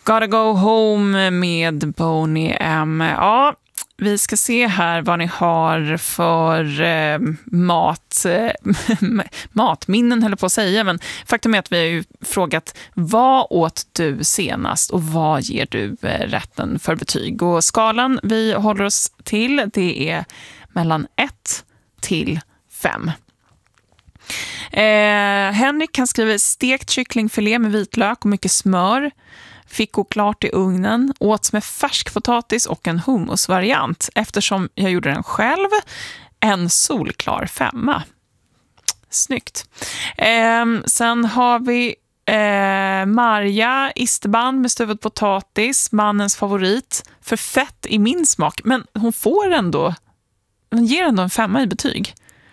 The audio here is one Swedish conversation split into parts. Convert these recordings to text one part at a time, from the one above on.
Gotta Go Home med Boney M. Ja, vi ska se här vad ni har för matminnen, höll jag på att säga. Men faktum är att vi har ju frågat: vad åt du senast och vad ger du rätten för betyg? Och skalan vi håller oss till, det är mellan 1 till 5. Henrik kan skriva: stekt kycklingfilé med vitlök och mycket smör. Fick gå klart i ugnen, åts med färskpotatis och en hummusvariant. Eftersom jag gjorde den själv, en solklar 5. Snyggt. Sen har vi Marja, isterband med stuvad potatis, mannens favorit. För fett i min smak, men hon ger ändå en 5 i betyg.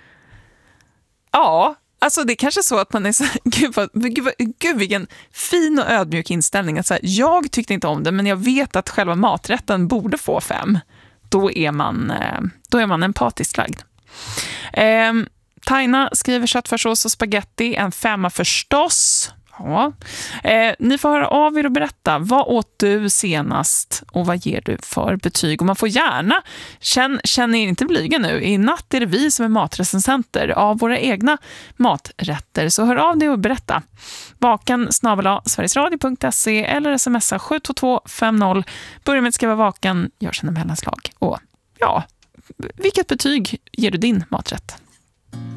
Ja, alltså det är kanske så att man är så gud vilken fin och ödmjuk inställning. Att så här, jag tyckte inte om det, men jag vet att själva maträtten borde få 5. Då är man empatiskt lagd. Taina skriver: köttfärssås och spaghetti, en 5 förstås. Ja. Ni får höra av er och berätta: vad åt du senast och vad ger du för betyg? Och man får gärna, känn er inte blyga nu. I natt är det vi som är matrecensenter av våra egna maträtter. Så hör av dig och berätta. vaken@sverigesradio.se eller smsa 72250. Börja med att skriva vaken, gör sina mellanslag. Och ja, vilket betyg ger du din maträtt?